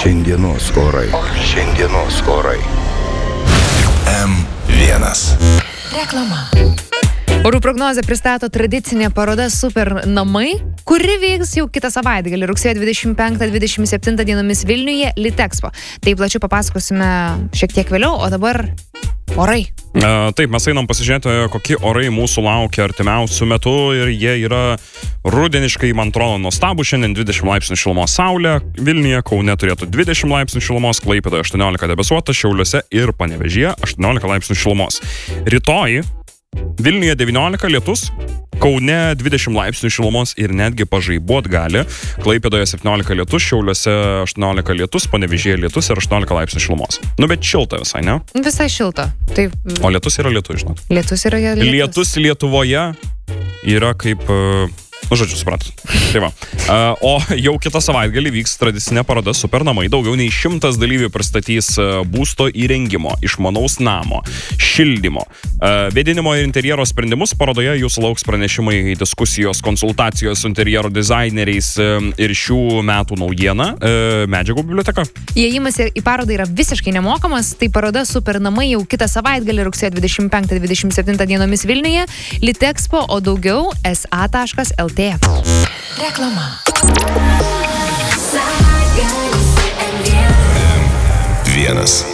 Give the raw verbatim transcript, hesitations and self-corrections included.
Šiandienos orai. Šiandienos orai. M vienas. Reklama. Orų prognozę pristato tradicinė paroda Super namai, kuri vyks jau kitą savaitgalį, rugsėjo dvidešimt penktą dvidešimt septintą dienomis Vilniuje, Litexpo. Tai plačiau papasakosime šiek tiek vėliau, o dabar orai. Uh, taip, mes einam pasižiūrėti, kokie orai mūsų laukia artimiausių metų ir jie yra rudeniškai, man atrodo, nuostabų. Šiandien dvidešimt laipsnių šilumos saulė, Vilniuje, Kaune turėtų dvidešimt laipsnių šilumos, Klaipėdoje aštuoniolika debesuota, Šiauliuose ir Panevėžyje aštuoniolika laipsnių šilumos. Rytoj Vilniuje devyniolika lietus, Kaune dvidešimt laipsnių šilumos ir netgi pažaibuot gali. Klaipėdoje septyniolika lietus, Šiauliuose aštuoniolika lietus, Panevėžyje lietus ir aštuoniolika laipsnių šilumos. Nu, bet šilta visai, ne? Visai šilta. Taip. O lietus yra lietus, žinot. Lietus yra lietus. Lietus Lietuvoje yra kaip... Uh, Nu, žodžiu, supratot. Tai va. Uh, o jau kitą savaitgalį vyks tradicinė paroda Super namai. Daugiau nei šimtas dalyvių pristatys uh, būsto įrengimo, išmanaus namo, šildymo, uh, vėdinimo ir interjero sprendimus. Parodoje jūsų lauks pranešimai, diskusijos, konsultacijos su interjero dizaineriais uh, ir šių metų naujiena uh, medžiagų biblioteka. Įėjimas į parodą yra visiškai nemokamas. Tai paroda Super namai jau kitą savaitgalį rugsėjo dvidešimt penktą dvidešimt septintą dienomis Vilniuje, Litexpo, o daugiau es a taškas el tė. Reklama. Vienas.